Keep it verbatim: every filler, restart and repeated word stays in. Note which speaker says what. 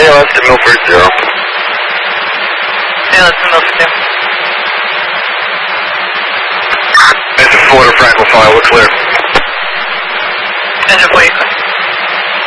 Speaker 1: Yeah, that's to Milford Zero.
Speaker 2: Yeah, that's to Milford Zero.
Speaker 1: Engine four to Franklin five, we're clear.
Speaker 2: Engine four,